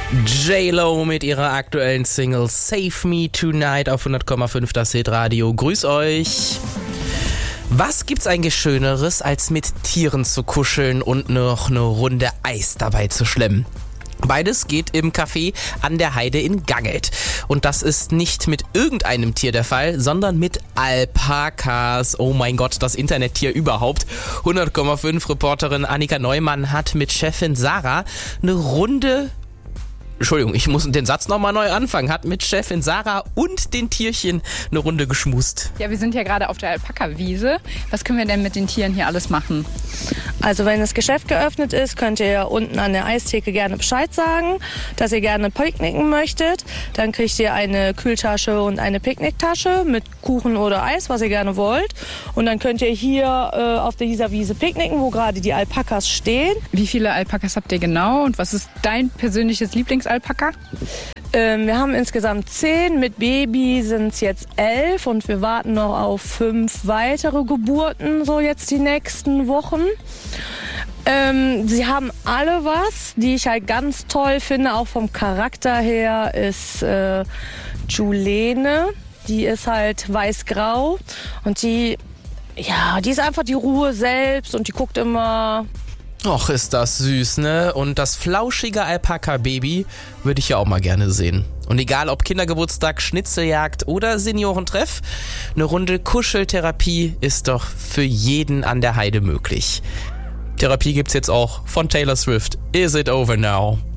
J-Lo mit ihrer aktuellen Single Save Me Tonight auf 100,5 das Hitradio. Grüß euch. Was gibt's eigentlich Schöneres, als mit Tieren zu kuscheln und noch eine Runde Eis dabei zu schlemmen? Beides geht im Café an der Heide in Gangelt. Und das ist nicht mit irgendeinem Tier der Fall, sondern mit Alpakas. Oh mein Gott, das Internettier überhaupt. 100,5 Reporterin Annika Neumann hat mit Chefin Sarah eine Runde... Entschuldigung, ich muss den Satz nochmal neu anfangen. Hat mit Chefin Sarah und den Tierchen eine Runde geschmust. Ja, wir sind ja gerade auf der Alpaka-Wiese. Was können wir denn mit den Tieren hier alles machen? Also wenn das Geschäft geöffnet ist, könnt ihr unten an der Eistheke gerne Bescheid sagen, dass ihr gerne picknicken möchtet. Dann kriegt ihr eine Kühltasche und eine Picknicktasche mit Kuchen oder Eis, was ihr gerne wollt. Und dann könnt ihr hier auf dieser Wiese picknicken, wo gerade die Alpakas stehen. Wie viele Alpakas habt ihr genau und was ist dein persönliches Lieblingsalpaka? Wir haben insgesamt 10, mit Baby sind es jetzt 11 und wir warten noch auf 5 weitere Geburten, so jetzt die nächsten Wochen. Sie haben alle was, die ich halt ganz toll finde, auch vom Charakter her, ist Julene. Die ist halt weiß-grau und die ist einfach die Ruhe selbst und die guckt immer... Och, ist das süß, ne? Und das flauschige Alpaka-Baby würde ich ja auch mal gerne sehen. Und egal ob Kindergeburtstag, Schnitzeljagd oder Seniorentreff, eine Runde Kuscheltherapie ist doch für jeden an der Heide möglich. Therapie gibt's jetzt auch von Taylor Swift. Is it over now?